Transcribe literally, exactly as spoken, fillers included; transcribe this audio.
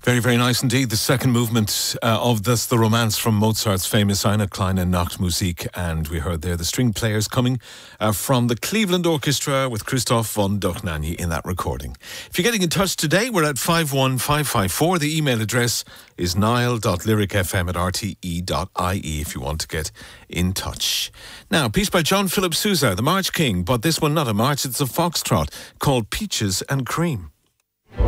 Very, very nice indeed. The second movement uh, of this, the romance from Mozart's famous Eine kleine Nachtmusik. And we heard there the string players coming uh, from the Cleveland Orchestra with Christoph von Dohnanyi in that recording. If you're getting in touch today, we're at five one five five four. The email address is niall dot lyric f m at r t e dot i e if you want to get in touch. Now, a piece by John Philip Sousa, the March King, but this one not a march, it's a foxtrot called Peaches and Cream.